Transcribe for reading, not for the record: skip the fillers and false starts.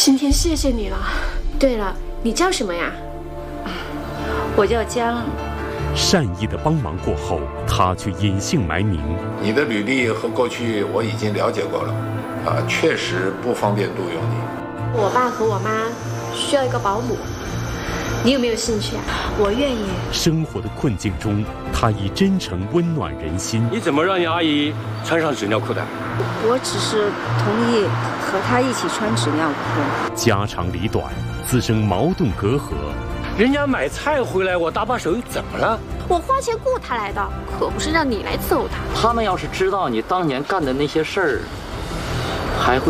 今天谢谢你了。对了，你叫什么呀？ 我叫江。 善意的帮忙过后，他却隐姓埋名。 你的履历和过去我已经了解过了，确实不方便录用你。 我爸和我妈需要一个保姆，你有没有兴趣啊？ 我愿意。 生活的困境中，他以真诚温暖人心。 你怎么让你阿姨穿上纸尿裤的？ 我只是同意和她一起穿纸尿裤。 家长里短，滋生矛盾隔阂。 人家买菜回来，我搭把手又怎么了？ 我花钱雇他来的，可不是让你来伺候他。 他们要是知道你当年干的那些事儿，还会